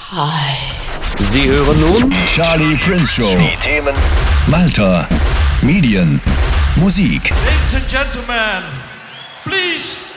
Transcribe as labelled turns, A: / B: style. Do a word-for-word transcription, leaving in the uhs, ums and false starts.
A: Hi. Sie hören nun
B: die Charlie Prince Show.
C: Die Themen
B: Malta, Medien, Musik.
D: Ladies and Gentlemen, please